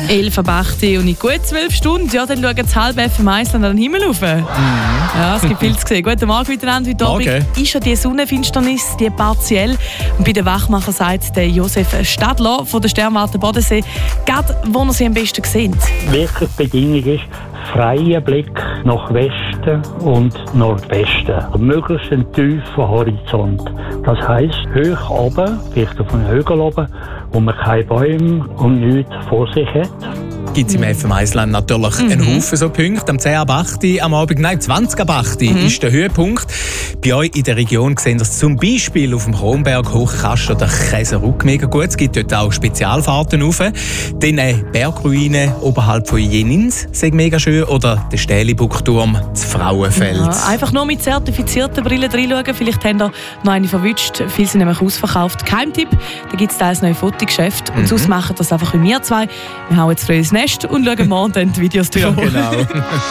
11 ab 8 und in gut 12 Stunden, ja, dann schauen das halbe FM Island an den Himmel rauf. Ja, es gibt viel zu sehen. Guten Morgen miteinander. Heute Abend ist ja die Sonnenfinsternis, die partiell. Und bei den Wachmachern sagt der Josef Stadler von der Sternwarte Bodensee, gerade wo er sie am besten sieht. Wirklich die Bedingung ist freier Blick nach Westen und Nordwesten. Möglichst ein tiefer Horizont. Das heisst, hoch oben, vielleicht auf einem Hügel oben, wo man keine Bäume und nichts vor sich hat. Gibt es im FM Island natürlich einen Haufen so Punkte. Am 10 ab 8 am Abend, nein, 20 ab 8 ist der Höhepunkt. Bei euch in der Region sehen das zum Beispiel auf dem Kronberg, Hochkast oder Käseruck mega gut. Es gibt dort auch Spezialfahrten rauf. Dann Bergruinen oberhalb von Jenins, sind mega schön. Oder der Stählibuckturm, das Frauenfels. Ja, einfach nur mit zertifizierten Brillen reinschauen. Vielleicht habt ihr noch eine verwünscht. Viele sind nämlich ausverkauft. Keimtipp, da gibt es teils neue Fotogeschäfte. Und sonst machen das einfach wie wir zwei. Wir hauen jetzt früh ins Nest und schauen morgen dann die Videos durch. Ja, genau.